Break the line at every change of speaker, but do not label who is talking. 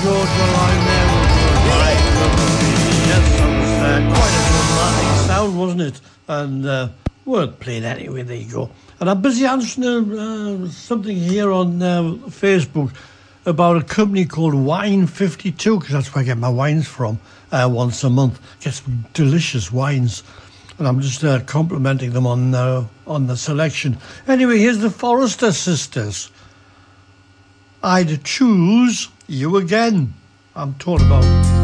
Georgia line there was right. Yes, that was quite a dramatic sound, wasn't it? And worth playing anyway. There you go. And I'm busy answering something here on Facebook about a company called Wine 52, because that's where I get my wines from once a month. Get some delicious wines. And I'm just complimenting them on the selection. Anyway, here's the Forrester Sisters. I'd choose you again. I'm talking about